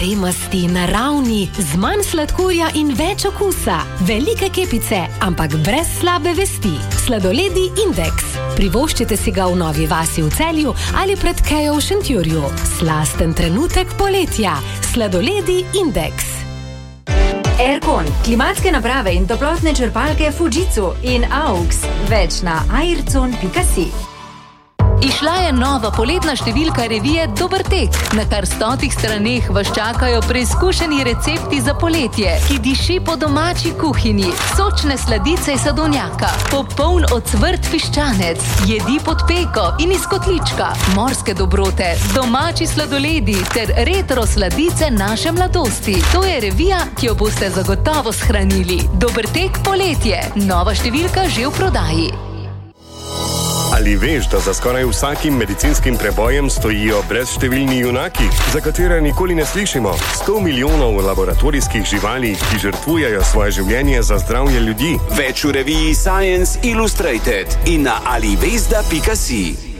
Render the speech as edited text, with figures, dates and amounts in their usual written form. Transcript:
Mari masti, naravni, z manj sladkorja in več okusa. Velike kepice, ampak brez slabe vesti. Sladoledi Indeks. Privoščite si ga v Novi vasi v Celju ali pred Kejo v Šentjurju. Slasten trenutek poletja. Sladoledi Indeks. Aircon, klimatske naprave in toplotne črpalke Fujitsu in AUX. Več na aircon.si. Išla je nova poletna številka revije Dober tek. Na kar 100 straneh vas čakajo preizkušeni recepti za poletje, ki diši po domači kuhinji, sočne sladice iz sadovnjaka, popoln ocvrt piščanec, jedi pod peko in iz kotlička, morske dobrote, domači sladoledi ter retro sladice naše mladosti. To je revija, ki jo boste zagotovo shranili. Dober tek poletje. Nova številka že v prodaji. Ali veš, da za skoraj vsakim medicinskim prebojem stojijo brezštevilni junaki, za katere nikoli ne slišimo? 100 milijonov laboratorijskih živali, ki žrtvujejo svoje življenje za zdravje ljudi. Več v reviji Science Illustrated in na alivesda.si.